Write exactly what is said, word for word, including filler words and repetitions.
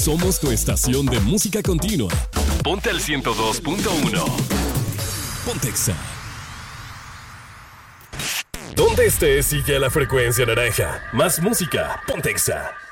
Somos tu estación de música continua. Ponte al ciento dos punto uno. Pontexa. Donde estés, sigue la frecuencia naranja. Más música, Pontexa.